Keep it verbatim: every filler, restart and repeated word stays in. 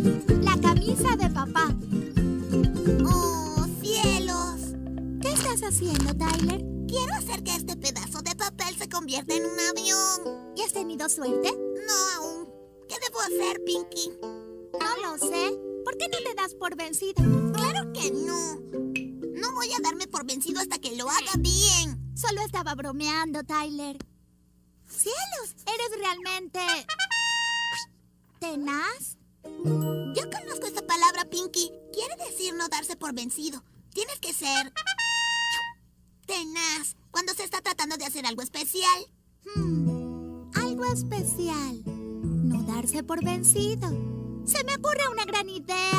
La camisa de papá. ¡Oh, cielos! ¿Qué estás haciendo, Tyler? Quiero hacer que este pedazo de papel se convierta en un avión. ¿Y has tenido suerte? No aún. ¿Qué debo hacer, Pinky? No lo sé. ¿Por qué no te das por vencido? Claro que no. No voy a darme por vencido hasta que lo haga bien. Solo estaba bromeando, Tyler. ¡Cielos! ¿Eres realmente... tenaz? Yo conozco esa palabra, Pinky. Quiere decir no darse por vencido. Tienes que ser... tenaz cuando se está tratando de hacer algo especial. Hmm, algo especial. No darse por vencido. Se me ocurre una gran idea.